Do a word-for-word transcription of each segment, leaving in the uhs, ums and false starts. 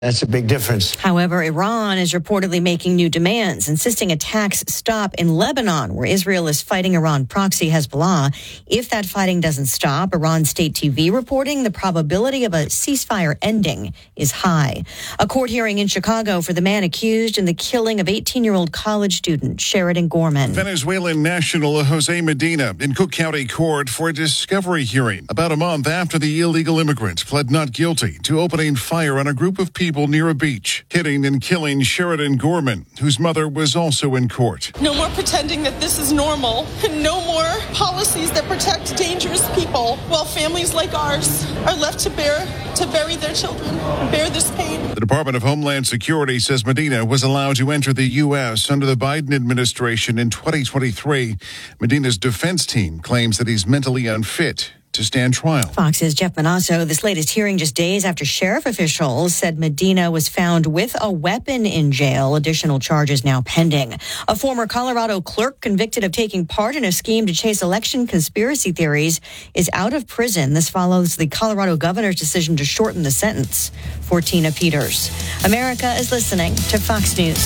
That's a big difference. However, Iran is reportedly making new demands, insisting attacks stop in Lebanon, where Israel is fighting Iran proxy Hezbollah. If that fighting doesn't stop, Iran state T V reporting the probability of a ceasefire ending is high. A court hearing in Chicago for the man accused in the killing of eighteen-year-old college student Sheridan Gorman. Venezuelan national Jose Medina in Cook County Court for a discovery hearing about a month after the illegal immigrant pled not guilty to opening fire on a group of people near a beach, hitting and killing Sheridan Gorman, whose mother was also in court. No more pretending that this is normal, and no more policies that protect dangerous people, while families like ours are left to bear to bury their children, bear this pain. The Department of Homeland Security says Medina was allowed to enter the U S under the Biden administration in twenty twenty-three. Medina's defense team claims that he's mentally unfit to stand trial. Fox's Jeff Manasso. This latest hearing just days after sheriff officials said Medina was found with a weapon in jail. Additional charges now pending. A former Colorado clerk convicted of taking part in a scheme to chase election conspiracy theories is out of prison. This follows the Colorado governor's decision to shorten the sentence. For Tina Peters. America is listening to Fox News.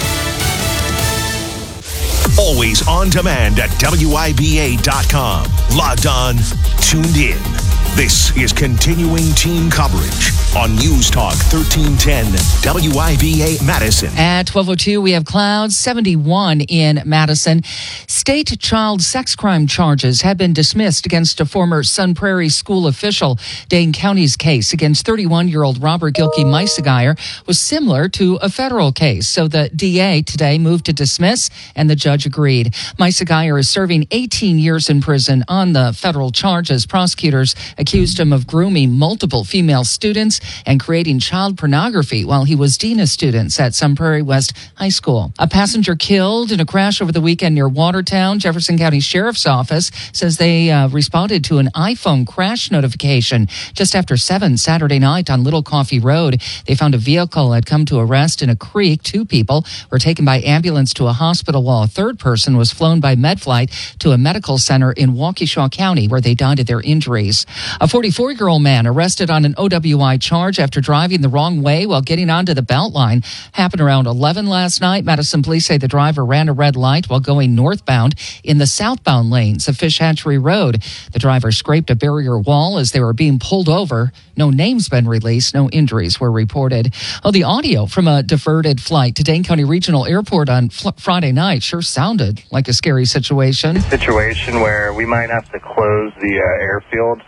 Always on demand at W I B A dot com. Logged on, tuned in. This is continuing team coverage on News Talk thirteen ten W I B A Madison. At twelve oh two, we have clouds, seventy-one in Madison. State child sex crime charges have been dismissed against a former Sun Prairie school official. Dane County's case against thirty-one-year-old Robert Gilkey Meisegeier was similar to a federal case. So the D A today moved to dismiss, and the judge agreed. Meisegeier is serving eighteen years in prison on the federal charges. Prosecutors accused him of grooming multiple female students and creating child pornography while he was dean of students at Sun Prairie West High School. A passenger killed in a crash over the weekend near Watertown. Jefferson County Sheriff's Office says they uh, responded to an iPhone crash notification just after seven Saturday night on Little Coffee Road. They found a vehicle had come to a rest in a creek. Two people were taken by ambulance to a hospital while a third person was flown by MedFlight to a medical center in Waukesha County where they died of their injuries. A forty-four-year-old man arrested on an O W I charge after driving the wrong way while getting onto the Beltline. Happened around eleven last night. Madison police say the driver ran a red light while going northbound in the southbound lanes of Fish Hatchery Road. The driver scraped a barrier wall as they were being pulled over. No names been released. No injuries were reported. Oh, the audio from a diverted flight to Dane County Regional Airport on fl- Friday night sure sounded like a scary situation. Situation where we might have to close the uh, airfield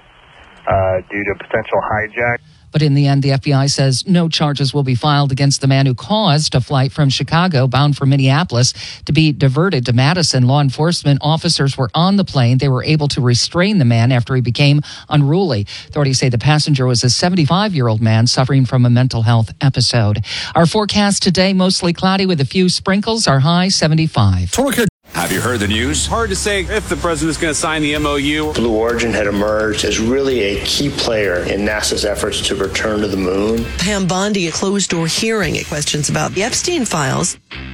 uh, due to potential hijack. But in the end, the F B I says no charges will be filed against the man who caused a flight from Chicago bound for Minneapolis to be diverted to Madison. Law enforcement officers were on the plane. They were able to restrain the man after he became unruly. Authorities say the passenger was a seventy-five-year-old man suffering from a mental health episode. Our forecast today, mostly cloudy with a few sprinkles. Our high, seventy-five. Have you heard the news? Hard to say if the president's going to sign the M O U. Blue Origin had emerged as really a key player in NASA's efforts to return to the moon. Pam Bondi, a closed-door hearing at questions about the Epstein files.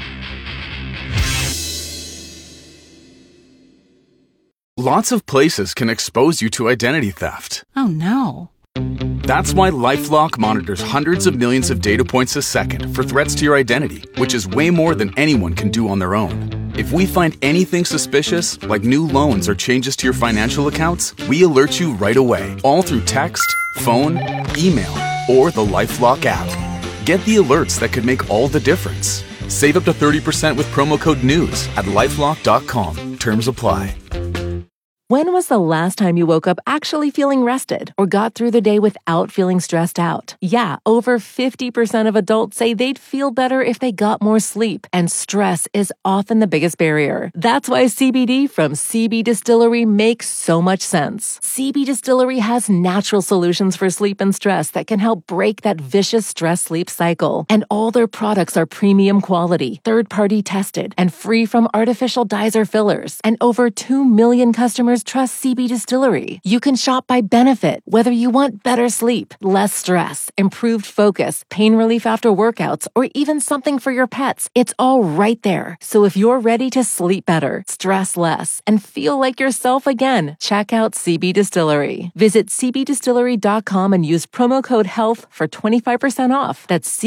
Lots of places can expose you to identity theft. Oh, no. That's why LifeLock monitors hundreds of millions of data points a second for threats to your identity, which is way more than anyone can do on their own. If we find anything suspicious, like new loans or changes to your financial accounts, we alert you right away, all through text, phone, email, or the LifeLock app. Get the alerts that could make all the difference. Save up to thirty percent with promo code NEWS at lifelock dot com. Terms apply. When was the last time you woke up actually feeling rested or got through the day without feeling stressed out? Yeah, over fifty percent of adults say they'd feel better if they got more sleep, and stress is often the biggest barrier. That's why C B D from C B Distillery makes so much sense. C B Distillery has natural solutions for sleep and stress that can help break that vicious stress-sleep cycle. And all their products are premium quality, third-party tested, and free from artificial dyes or fillers. And over two million customers customers trust C B Distillery. You can shop by benefit, whether you want better sleep, less stress, improved focus, pain relief after workouts, or even something for your pets. It's all right there. So if you're ready to sleep better, stress less, and feel like yourself again, check out C B Distillery. Visit c b distillery dot com and use promo code HEALTH for twenty-five percent off. That's